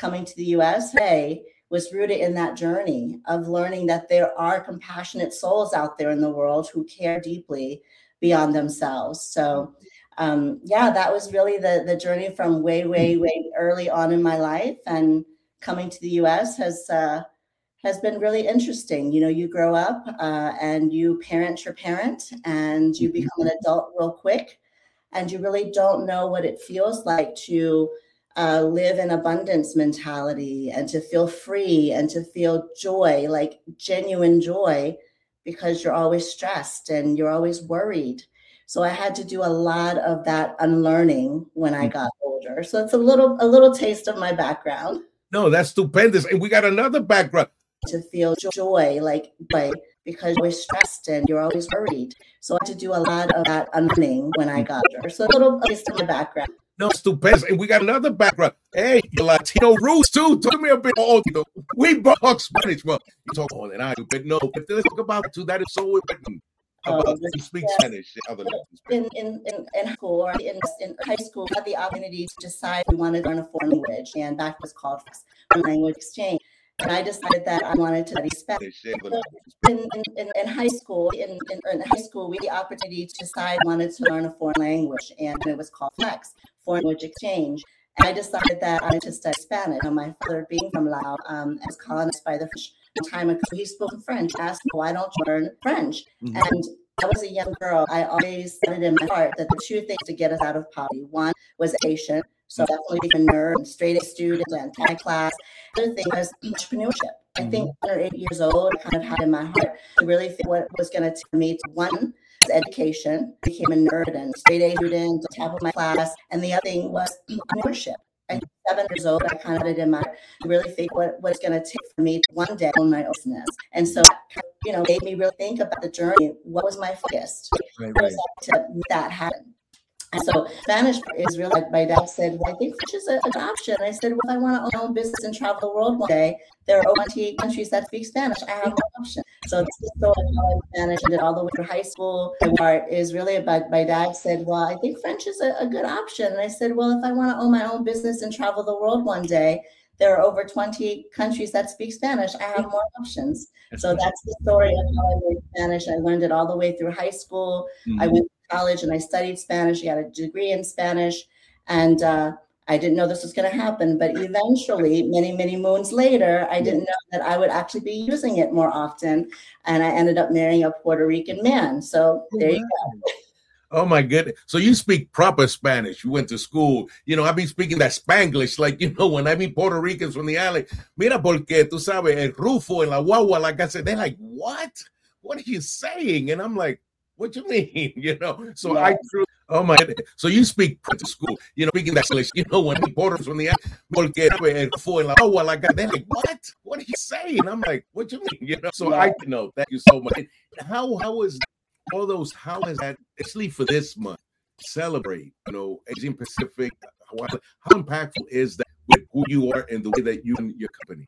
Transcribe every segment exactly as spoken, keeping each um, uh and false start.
coming to the U S today was rooted in that journey of learning that there are compassionate souls out there in the world who care deeply beyond themselves. So um, yeah, that was really the, the journey from way, way, way early on in my life. And coming to the U S has uh, has been really interesting. You know, you grow up uh, and you parent your parent and you become an adult real quick, and you really don't know what it feels like to uh, live in abundance mentality and to feel free and to feel joy, like genuine joy, because you're always stressed and you're always worried. So I had to do a lot of that unlearning when I got older. So it's a little a little taste of my background. No, that's stupendous. And we got another background. To feel joy, like joy, because you're always stressed and you're always worried. So I had to do a lot of that unlearning when I got older. So a little taste of my background. No, stupendous. And we got another background. Hey, the Latino roots too. Talk to me a bit more. You know, we both talk Spanish. Well, you talk more than I do, but no, but let's talk about it too. That is so important. About Oh, you speak yes. Spanish. Other In, in, in, in school or in, in high school, I had the opportunity to decide we wanted to learn a foreign language, and back was called language exchange. And I decided that I wanted to study Spanish. So in, in, in, in high school, in, in, in high school, we had the opportunity to decide I wanted to learn a foreign language, and it was called FLEX, Foreign Language Exchange. And I decided that I wanted to study Spanish. And my father, being from Laos, um, was colonized by the French. A time ago, he spoke French. I asked me, why don't you learn French? Mm-hmm. And I was a young girl. I always said it in my heart that the two things to get us out of poverty, one was education. So definitely being a nerd and straight A student and high class. The other thing was entrepreneurship. I think when I was eight years old, I kind of had in my heart to really think what was going to take me to one was education, became a nerd and straight A student, top of my class. And the other thing was entrepreneurship. I think seven years old, I kind of had it in my heart to really think what, what it's going to take for me to one day own my own business. And so, you know, made me really think about the journey. What was my focus? Right, How right. was that to make that happen? And so Spanish is really, like my dad said, well, I think French is a, an option. And I said, well, if I want to own my own business and travel the world one day, there are twenty countries that speak Spanish. I have no option. So this is so I learned Spanish and did all the way through high school. My part is really about, my dad said, well, I think French is a, a good option. And I said, well, if I want to own my own business and travel the world one day, there are over twenty countries that speak Spanish. I have more options. So that's the story of how I learned Spanish. I learned it all the way through high school. Mm-hmm. I went to college and I studied Spanish. I got a degree in Spanish. And uh, I didn't know this was going to happen. But eventually, many, many moons later, I didn't know that I would actually be using it more often. And I ended up marrying a Puerto Rican man. So there you go. Oh, my goodness. So you speak proper Spanish. You went to school. You know, I've been speaking that Spanglish. Like, you know, when I meet Puerto Ricans from the alley, mira, porque tú sabes, el Rufo en la guagua, like I said, they're like, what? What are you saying? And I'm like, what you mean? You know, so yes. I truly, oh, my goodness. So you speak to school, you know, speaking that English, you know, when I meet Puerto Ricans from the alley, porque el Rufo en la guagua, like I said, they're like, what? What are you saying? And I'm like, what you mean? You know, so yes. I know. Thank you so much. How, how is all those, how is that, especially for this month, celebrate, you know, Asian Pacific, how, how impactful is that with who you are and the way that you and your company?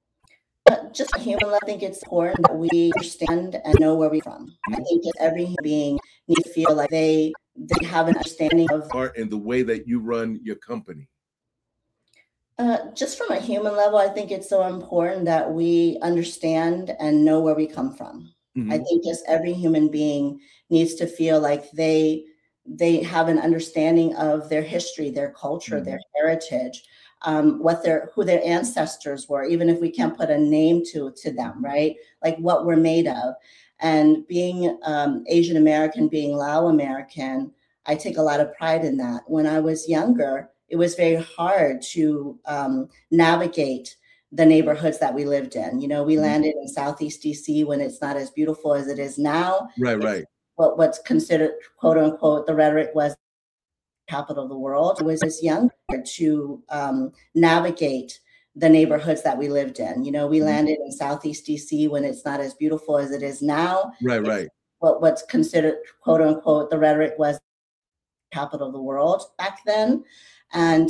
Uh, just a human, I think it's important that we understand and know where we're from. Mm-hmm. I think just every human being needs to feel like they, they have an understanding of and the way that you run your company. Uh, just from a human level, I think it's so important that we understand and know where we come from. Mm-hmm. I think just every human being needs to feel like they they have an understanding of their history, their culture, mm-hmm. their heritage, um, what their who their ancestors were, even if we can't put a name to to them, right? Like what we're made of. And being um, Asian American, being Lao American, I take a lot of pride in that. When I was younger, it was very hard to um, navigate the neighborhoods that we lived in. You know, we landed in Southeast D C when it's not as beautiful as it is now. Right, right. What what's considered, quote unquote, the rhetoric was capital of the world. I was just young to um, navigate the neighborhoods that we lived in. You know, we mm-hmm. landed in Southeast D C when it's not as beautiful as it is now. Right, right. What what's considered, quote unquote, the rhetoric was capital of the world back then. And